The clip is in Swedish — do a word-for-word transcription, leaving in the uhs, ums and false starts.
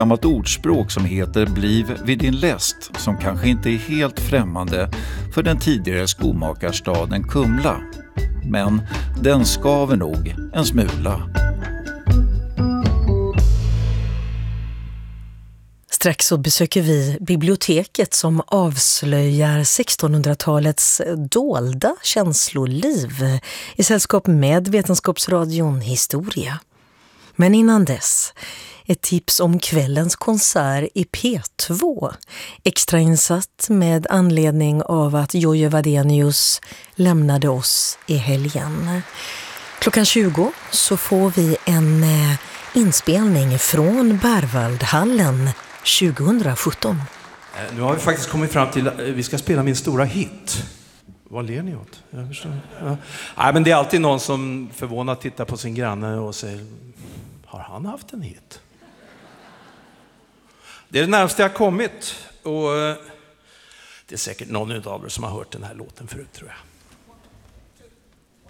gammalt ordspråk som heter "bliv vid din läst", som kanske inte är helt främmande för den tidigare skomakarstaden Kumla. Men den skaver nog en smula. Strax så besöker vi biblioteket som avslöjar sextonhundratalets dolda känsloliv i sällskap med Vetenskapsradion Historia. Men innan dess, ett tips om kvällens konsert i P två, extrainsatt med anledning av att Jojje Wadenius lämnade oss i helgen. Klockan tjugo så får vi en eh, inspelning från Berwaldhallen tjugohundrasjutton. Nu har vi faktiskt kommit fram till att vi ska spela min stora hit. Vad ler ni åt? Jag förstår. Ja. Nej, men det är alltid någon som förvånat tittar på sin granne och säger: har han haft en hit? Det är det närmaste jag har kommit. Och det är säkert någon av er som har hört den här låten förut, tror jag.